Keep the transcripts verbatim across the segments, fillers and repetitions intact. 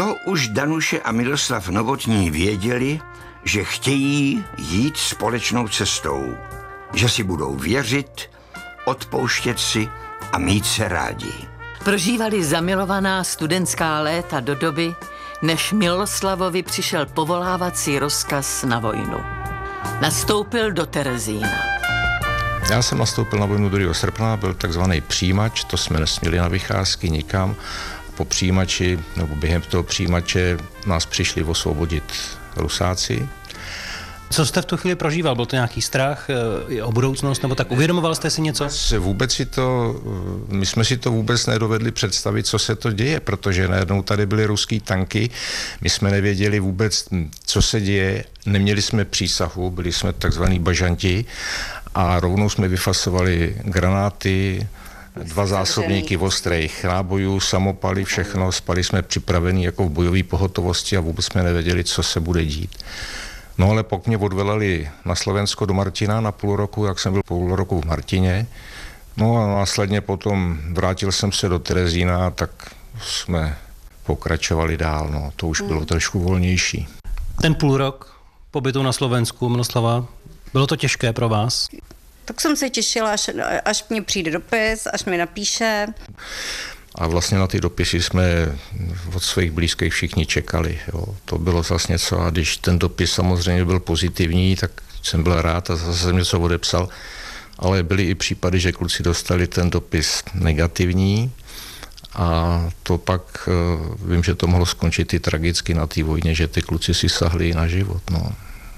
To už Danuše a Miroslav Novotní věděli, že chtějí jít společnou cestou, že si budou věřit, odpouštět si a mít se rádi. Prožívali zamilovaná studentská léta do doby, než Miloslavovi přišel povolávací rozkaz na vojnu. Nastoupil do Terezína. Já jsem nastoupil na vojnu druhého srpna, byl takzvaný přijímač, to jsme nesměli na vycházky nikam. Po přijímači, nebo během toho přijímače nás přišli osvobodit Rusáci. Co jste v tu chvíli prožíval? Byl to nějaký strach o budoucnost, nebo tak uvědomoval jste si něco? Vůbec si to, my jsme si to vůbec nedovedli představit, co se to děje, protože najednou tady byly ruský tanky, my jsme nevěděli vůbec, co se děje, neměli jsme přísahu, byli jsme takzvaný bažanti a rovnou jsme vyfasovali granáty, dva zásobníky ostrých nábojů, samopaly, všechno, spali jsme připraveni jako v bojové pohotovosti a vůbec jsme nevěděli, co se bude dít. No ale pokud mě odveleli na Slovensko do Martina na půl roku, jak jsem byl půl roku v Martině, no a následně potom vrátil jsem se do Terezína, tak jsme pokračovali dál, no to už bylo hmm. trošku volnější. Ten půl rok pobytu na Slovensku, Miloslava, bylo to těžké pro vás? Tak jsem se těšila, až, až mě přijde dopis, až mi napíše. A vlastně na ty dopisy jsme od svých blízkých všichni čekali. Jo. To bylo zase něco a když ten dopis samozřejmě byl pozitivní, tak jsem byl rád a zase jsem něco odepsal. Ale byly i případy, že kluci dostali ten dopis negativní a to pak vím, že to mohlo skončit i tragicky na té vojně, že ty kluci si sahli na život. No.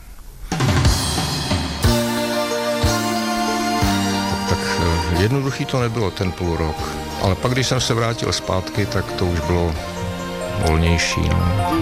Tak jednoduchý to nebylo ten půl rok. Ale pak, když jsem se vrátil zpátky, tak to už bylo volnější. No.